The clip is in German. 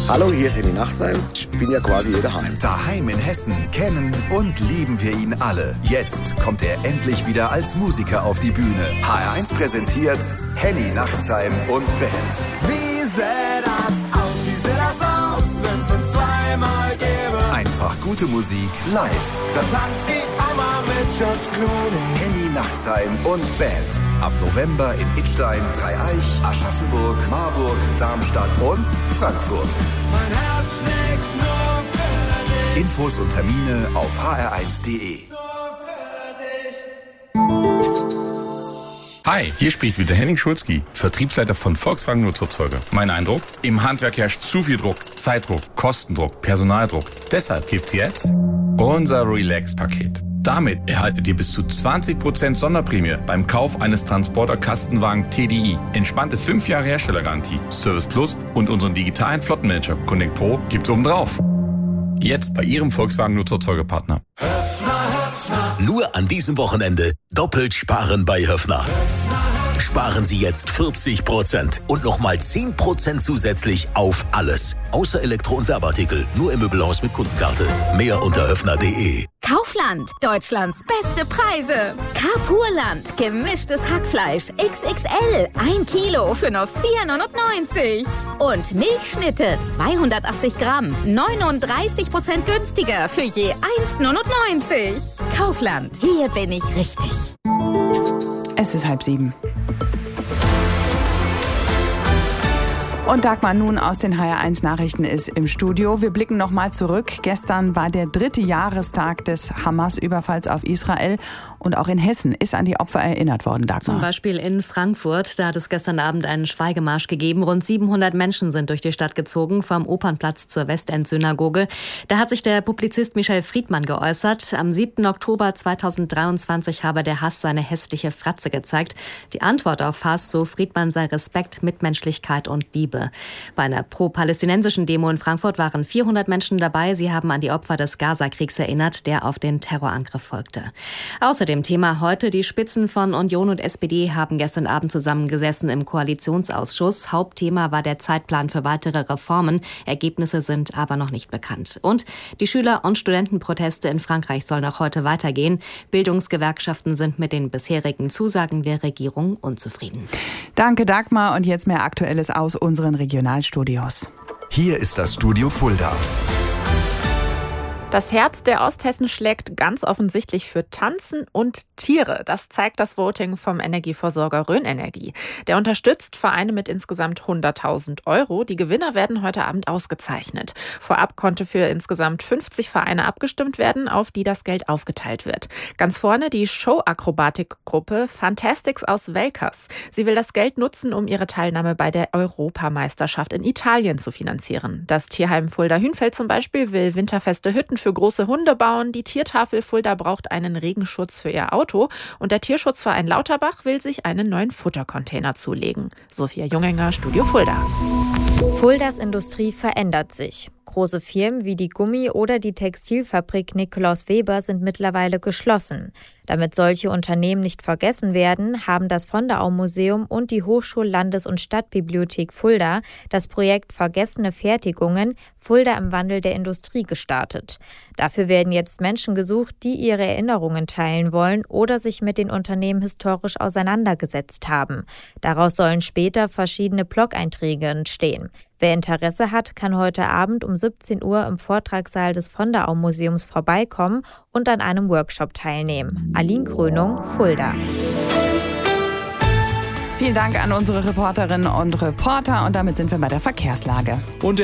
Hallo, hier ist Henny Nachtsheim. Ich bin ja quasi hier daheim. Daheim in Hessen kennen und lieben wir ihn alle. Jetzt kommt er endlich wieder als Musiker auf die Bühne. HR1 präsentiert Henny Nachtsheim und Band. Wie sähe das aus, wenn's uns zweimal gäbe? Einfach gute Musik live. Da tanzt die Oma mit George Clooney. Henny Nachtsheim und Band. Ab November in Idstein, Dreieich, Aschaffenburg, Marburg, Darmstadt und Frankfurt. Mein Herz schlägt nur für dich. Infos und Termine auf hr1.de. Hi, hier spricht wieder Henning Schulzki, Vertriebsleiter von Volkswagen Nutzfahrzeuge. Mein Eindruck? Im Handwerk herrscht zu viel Druck, Zeitdruck, Kostendruck, Personaldruck. Deshalb gibt's jetzt unser Relax-Paket. Damit erhaltet ihr bis zu 20% Sonderprämie beim Kauf eines Transporter-Kastenwagen TDI. Entspannte 5 Jahre Herstellergarantie, Service Plus und unseren digitalen Flottenmanager Connect Pro gibt's obendrauf. Jetzt bei Ihrem Volkswagen Nutzfahrzeugepartner. Nur an diesem Wochenende doppelt sparen bei Höffner. Sparen Sie jetzt 40% und nochmal 10% zusätzlich auf alles. Außer Elektro- und Werbeartikel. Nur im Möbelhaus mit Kundenkarte. Mehr unter höffner.de. Kaufland, Deutschlands beste Preise. Carpurland, gemischtes Hackfleisch, XXL, 1 Kilo für nur 4,99 €. Und Milchschnitte, 280 Gramm, 39% günstiger für je 1,99 €. Kaufland, hier bin ich richtig. Es ist 6:30. Und Dagmar nun aus den HR1 Nachrichten ist im Studio. Wir blicken nochmal zurück. Gestern war der 3. Jahrestag des Hamas-Überfalls auf Israel. Und auch in Hessen ist an die Opfer erinnert worden, Dagmar. Zum Beispiel in Frankfurt. Da hat es gestern Abend einen Schweigemarsch gegeben. Rund 700 Menschen sind durch die Stadt gezogen, vom Opernplatz zur Westend-Synagoge. Da hat sich der Publizist Michel Friedmann geäußert. Am 7. Oktober 2023 habe der Hass seine hässliche Fratze gezeigt. Die Antwort auf Hass, so Friedmann, sei Respekt, Mitmenschlichkeit und Liebe. Bei einer pro-palästinensischen Demo in Frankfurt waren 400 Menschen dabei. Sie haben an die Opfer des Gaza-Kriegs erinnert, der auf den Terrorangriff folgte. Außerdem Thema heute: Die Spitzen von Union und SPD haben gestern Abend zusammengesessen im Koalitionsausschuss. Hauptthema war der Zeitplan für weitere Reformen. Ergebnisse sind aber noch nicht bekannt. Und die Schüler- und Studentenproteste in Frankreich sollen auch heute weitergehen. Bildungsgewerkschaften sind mit den bisherigen Zusagen der Regierung unzufrieden. Danke, Dagmar. Und jetzt mehr Aktuelles aus unseren Regionalstudios. Hier ist das Studio Fulda. Das Herz der Osthessen schlägt ganz offensichtlich für Tanzen und Tiere. Das zeigt das Voting vom Energieversorger Rhön-Energie. Der unterstützt Vereine mit insgesamt 100.000 €. Die Gewinner werden heute Abend ausgezeichnet. Vorab konnte für insgesamt 50 Vereine abgestimmt werden, auf die das Geld aufgeteilt wird. Ganz vorne die Show-Akrobatik-Gruppe Fantastics aus Velkers. Sie will das Geld nutzen, um ihre Teilnahme bei der Europameisterschaft in Italien zu finanzieren. Das Tierheim Fulda-Hünfeld zum Beispiel will winterfeste Hütten für große Hunde bauen. Die Tiertafel Fulda braucht einen Regenschutz für ihr Auto. Und der Tierschutzverein Lauterbach will sich einen neuen Futtercontainer zulegen. Sophia Jungenger, Studio Fulda. Fuldas Industrie verändert sich. Große Firmen wie die Gummi- oder die Textilfabrik Nikolaus Weber sind mittlerweile geschlossen. Damit solche Unternehmen nicht vergessen werden, haben das Vonderau-Museum und die Hochschul-Landes- und Stadtbibliothek Fulda das Projekt Vergessene Fertigungen – Fulda im Wandel der Industrie gestartet. Dafür werden jetzt Menschen gesucht, die ihre Erinnerungen teilen wollen oder sich mit den Unternehmen historisch auseinandergesetzt haben. Daraus sollen später verschiedene Blog-Einträge entstehen. Wer Interesse hat, kann heute Abend um 17 Uhr im Vortragssaal des Vonderau-Museums vorbeikommen und an einem Workshop teilnehmen. Aline Krönung, Fulda. Vielen Dank an unsere Reporterinnen und Reporter. Und damit sind wir bei der Verkehrslage. Und